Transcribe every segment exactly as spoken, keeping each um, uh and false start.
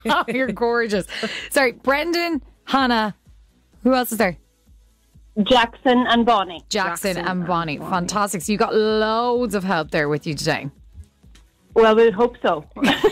Oh, you're gorgeous. Sorry, Brendan, Hannah. Who else is there? Jackson and Bonnie. Jackson, Jackson and Bonnie. Bonnie. Fantastic. So you got loads of help there with you today. Well, we hope so.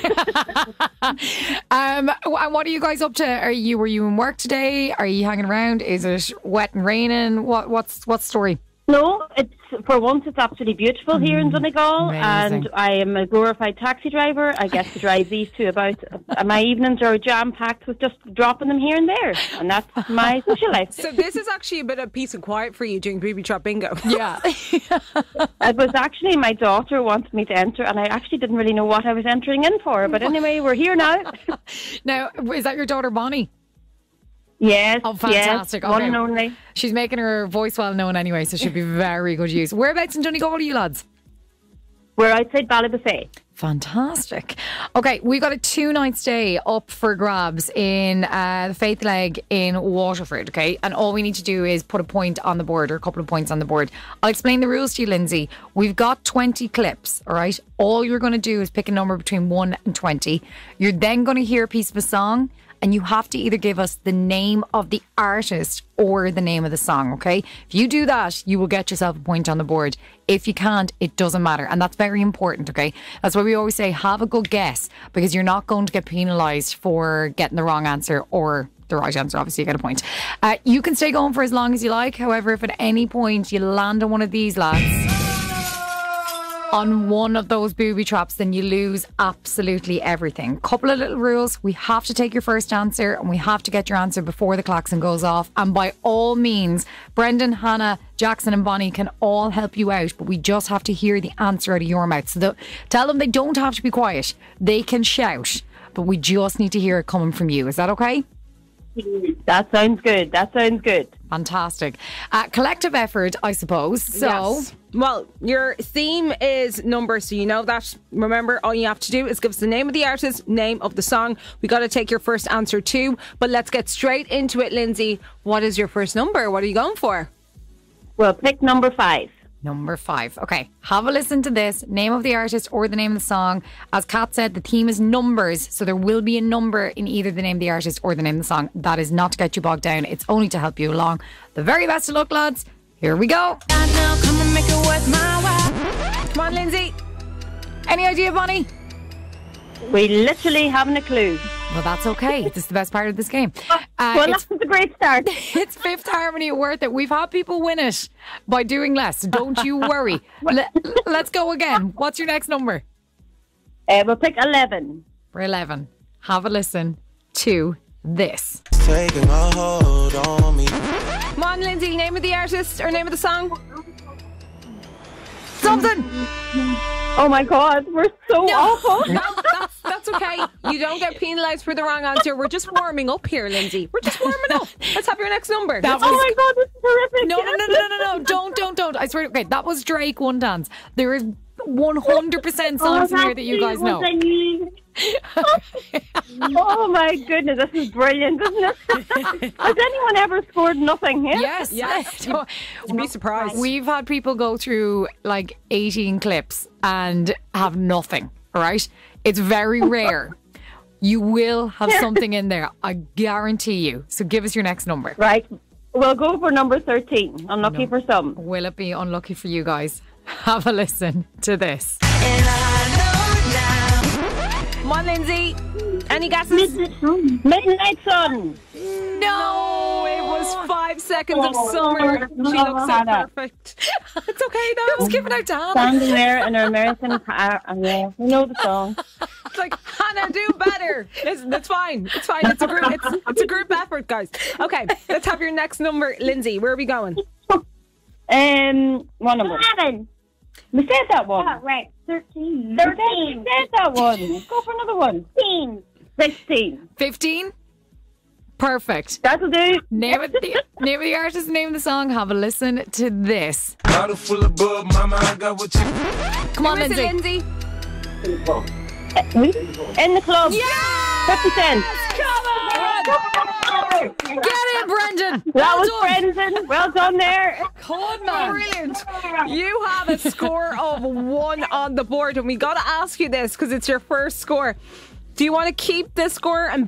um, and what are you guys up to? Are you were you in work today? Are you hanging around? Is it wet and raining? What what's what's the story? No, it's for once it's absolutely beautiful mm, here in Donegal, amazing. And I am a glorified taxi driver. I get to drive these two about. Uh, my evenings are jam packed with just dropping them here and there, and that's my social life. So this is actually a bit of peace and quiet for you doing Booby Trap Bingo. Yeah, it was actually my daughter wanted me to enter, and I actually didn't really know what I was entering in for. But anyway, we're here now. Now, is that your daughter Bonnie? Yes. Oh, fantastic. Yes, okay. One and only. She's making her voice well known anyway, so she'll be very good use. Whereabouts in Donegal are you lads? We're outside Ballybuffet. Fantastic. Okay, we got a two night stay up for grabs in uh, the Faith Leg in Waterford, okay? And all we need to do is put a point on the board, or a couple of points on the board. I'll explain the rules to you, Lindsay. We've got twenty clips, all right? All you're going to do is pick a number between one and twenty. You're then going to hear a piece of a song, and you have to either give us the name of the artist or the name of the song, okay? If you do that, you will get yourself a point on the board. If you can't, it doesn't matter. And that's very important, okay? That's why we always say have a good guess, because you're not going to get penalised for getting the wrong answer or the right answer. Obviously, you get a point. Uh, you can stay going for as long as you like. However, if at any point you land on one of these lads, on one of those booby traps, then you lose absolutely everything. Couple of little rules. We have to take your first answer, and we have to get your answer before the klaxon goes off. And by all means, Brendan, Hannah, Jackson and Bonnie can all help you out, but we just have to hear the answer out of your mouth. So the, tell them they don't have to be quiet. They can shout, but we just need to hear it coming from you. Is that okay? That sounds good. That sounds good. Fantastic. Uh, collective effort, I suppose. So, yes. Well, your theme is numbers, so you know that. Remember, all you have to do is give us the name of the artist, name of the song. We got to take your first answer too. But let's get straight into it, Lindsay. What is your first number? What are you going for? Well, pick number five. Number five. Okay, have a listen to this. Name of the artist or the name of the song. As Kat said, the theme is numbers, so there will be a number in either the name of the artist or the name of the song. That is not to get you bogged down. It's only to help you along. The very best of luck, lads. Here we go. Come on, Lindsay. Any idea, Bonnie? We literally haven't a clue. Well, that's okay. This is the best part of this game. Uh, well, that's a great start. It's Fifth Harmony, worth it. We've had people win it by doing less. Don't you worry. Let, let's go again. What's your next number? Uh, we'll pick eleven. For eleven. Have a listen to this. Taking a hold on me. Come on, Lindsay. Name of the artist or name of the song? Something. Oh my God, we're so no, awful. No, that's, that's okay. You don't get penalised for the wrong answer. We're just warming up here, Lindsay. We're just warming up. Let's have your next number. That oh was, my God, this is horrific. No, no, no, no, no, no, no. Don't, don't, don't. I swear. Okay, that was Drake, One Dance. There is one hundred percent songs oh, in here that you guys know. Oh my goodness, this is brilliant, isn't it? Has anyone ever scored nothing here? Yes, yes. You'd be surprised. We've had people go through like eighteen clips and have nothing, all right? It's very rare. You will have something in there, I guarantee you. So give us your next number. Right, we'll go for number thirteen. Unlucky no. for some. Will it be unlucky for you guys? Have a listen to this. And I know now. Come on, Lindsay. Any guesses? Midnight, Midnight Sun. No, it was five seconds of summer. She looks so perfect. It's okay though. It was given out to Hannah. Standing there in her American car, and yeah, we know the song. It's like, Hannah, do better. It's, it's fine. It's fine. It's a group. It's, it's a group effort, guys. Okay, let's have your next number, Lindsay. Where are we going? Um, one number. Eleven. We said that one. Oh, right. Thirteen. Thirteen. We said that one. Let's go for another one. Fifteen. Sixteen. Fifteen. Perfect. That'll do. Name of the name of the artist, name of the song. Have a listen to this. Bottle full of bub, mama, I got what you. Come on, Lindsay. Lindsay. Uh, in the club. Yeah. Fifty cents. Come on. Get in, Brendan. That Well was done. Brendan. Well done there. Good man. Brilliant. You have a score of one on the board, and we got to ask you this because it's your first score. Do you want to keep this score and